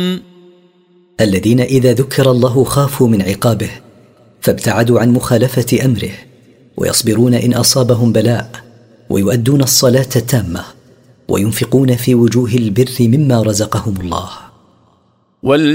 الذين إذا ذكر الله خافوا من عقابه فابتعدوا عن مخالفة أمره، ويصبرون إن أصابهم بلاء، ويؤدون الصلاة التامة، وينفقون في وجوه البر مما رزقهم الله.